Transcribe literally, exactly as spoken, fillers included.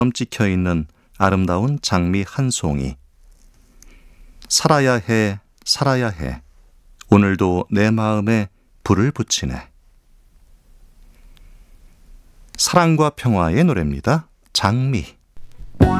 찍혀 있는 아름다운 장미 한 송이. 살아야 해, 살아야 해. 오늘도 내 마음에 불을 붙이네. 사랑과 평화의 노래입니다. 장미.